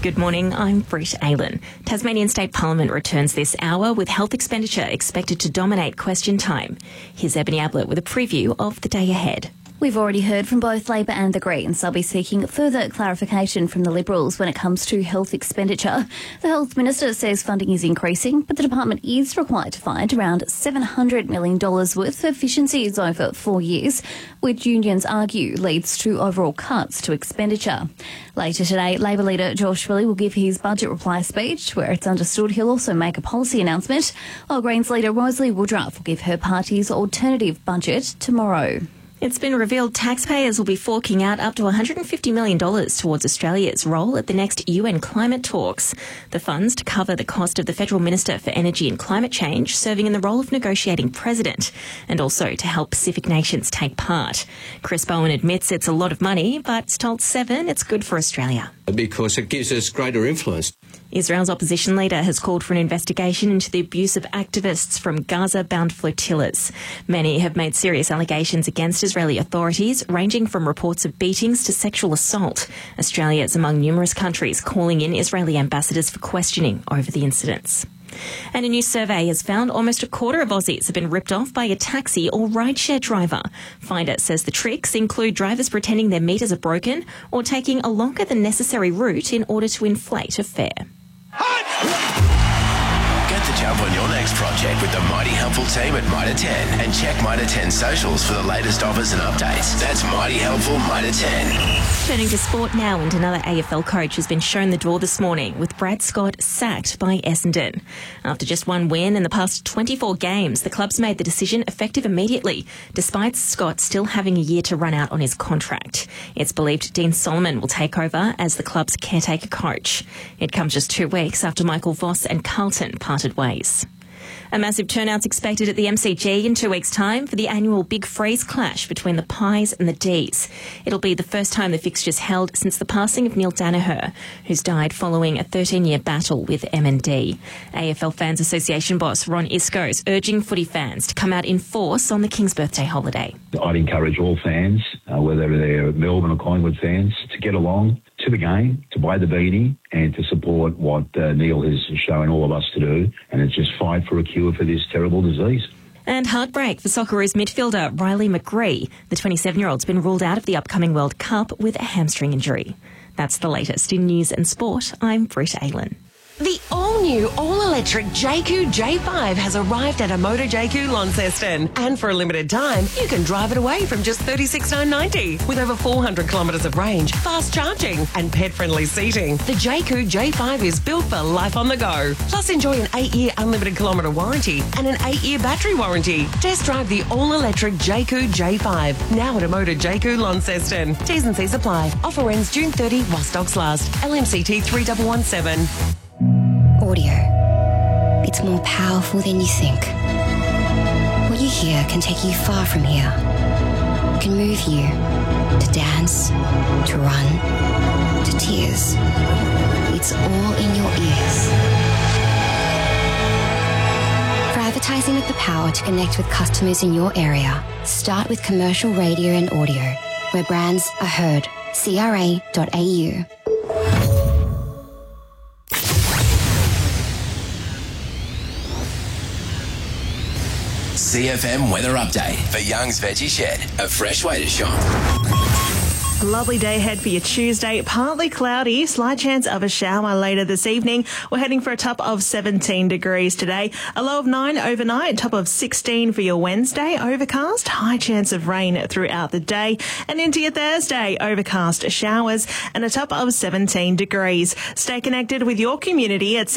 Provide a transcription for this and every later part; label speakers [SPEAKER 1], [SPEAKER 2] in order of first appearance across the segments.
[SPEAKER 1] Good morning, I'm Britt Aylan. Tasmanian State Parliament returns this hour with health expenditure expected to dominate question time. Here's Ebony Ablett with a preview of the day ahead.
[SPEAKER 2] We've already heard from both Labor and the Greens. They'll be seeking further clarification from the Liberals when it comes to health expenditure. The Health Minister says funding is increasing, but the department is required to find around $700 million worth of efficiencies over 4 years, which unions argue leads to overall cuts to expenditure. Later today, Labor leader Josh Willey will give his budget reply speech, where it's understood he'll also make a policy announcement, while Greens leader Rosalie Woodruff will give her party's alternative budget tomorrow.
[SPEAKER 1] It's been revealed taxpayers will be forking out up to $150 million towards Australia's role at the next UN climate talks. The funds to cover the cost of the Federal Minister for Energy and Climate Change serving in the role of negotiating president, and also to help Pacific nations take part. Chris Bowen admits it's a lot of money, but told Seven it's good for Australia.
[SPEAKER 3] Because it gives us greater influence.
[SPEAKER 1] Israel's opposition leader has called for an investigation into the abuse of activists from Gaza-bound flotillas. Many have made serious allegations against Israeli authorities, ranging from reports of beatings to sexual assault. Australia is among numerous countries calling in Israeli ambassadors for questioning over the incidents. And a new survey has found almost a quarter of Aussies have been ripped off by a taxi or rideshare driver. Finder says the tricks include drivers pretending their meters are broken or taking a longer than necessary route in order to inflate a fare.
[SPEAKER 4] Get the jump on your next project with the Mighty Helpful team at Mitre 10 and check Mitre 10 socials for the latest offers and updates. That's Mighty Helpful Mitre 10.
[SPEAKER 1] Turning to sport now, and another AFL coach has been shown the door this morning with Brad Scott sacked by Essendon. After just one win in the past 24 games, the club's made the decision effective immediately, despite Scott still having a year to run out on his contract. It's believed Dean Solomon will take over as the club's caretaker coach. It comes just 2 weeks after Michael Voss and Carlton parted ways. A massive turnout's expected at the MCG in 2 weeks' time for the annual Big Freeze clash between the Pies and the Ds. It'll be the first time the fixture's held since the passing of Neil Danaher, who's died following a 13-year battle with MND. AFL Fans Association boss Ron Isco's urging footy fans to come out in force on the King's birthday holiday.
[SPEAKER 5] I'd encourage all fans, whether they're Melbourne or Collingwood fans, to get along to the game, to buy the beanie and to support what Neil has shown all of us to do, and it's just fight for a cure for this terrible disease.
[SPEAKER 1] And heartbreak for Socceroos midfielder Riley McGree. The 27-year-old's been ruled out of the upcoming World Cup with a hamstring injury. That's the latest in news and sport. I'm Britt Aylan.
[SPEAKER 6] The all-new, all-electric JQ J5 has arrived at a Motor JQ Launceston. And for a limited time, you can drive it away from just $36,990. With over 400 kilometres of range, fast charging and pet-friendly seating, the JQ J5 is built for life on the go. Plus, enjoy an 8-year unlimited kilometre warranty and an 8-year battery warranty. Test drive the all-electric JQ J5, now at a Motor JQ Launceston. T's and C's apply. Offer ends June 30 while stocks last. LMCT 3117.
[SPEAKER 7] Audio. It's more powerful than you think. What you hear can take you far from here. It can move you to dance, to run, to tears. It's all in your ears. For advertising with the power to connect with customers in your area, start with commercial radio and audio, where brands are heard. CRA.au.
[SPEAKER 4] CFM weather update for Young's Veggie Shed, a fresh way to shop.
[SPEAKER 8] A lovely day ahead for your Tuesday. Partly cloudy, slight chance of a shower later this evening. We're heading for a top of 17 degrees today. A low of 9 overnight, top of 16 for your Wednesday. Overcast, high chance of rain throughout the day. And into your Thursday, overcast showers and a top of 17 degrees. Stay connected with your community at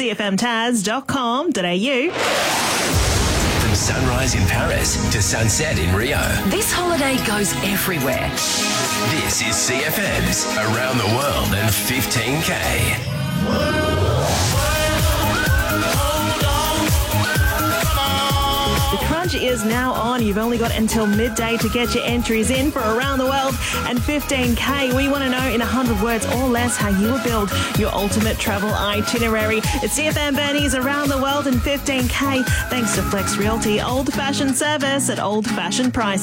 [SPEAKER 8] cfmtaz.com.au.
[SPEAKER 4] From sunrise in Paris to sunset in Rio.
[SPEAKER 6] This holiday goes everywhere.
[SPEAKER 4] This is CFM's Around the World in 15K.
[SPEAKER 8] The crunch is now on. You've only got until midday to get your entries in for Around the World and 15K. We want to know in 100 words or less how you will build your ultimate travel itinerary. It's CFM Bernie's Around the World and 15K. Thanks to Flex Realty, old-fashioned service at old-fashioned prices.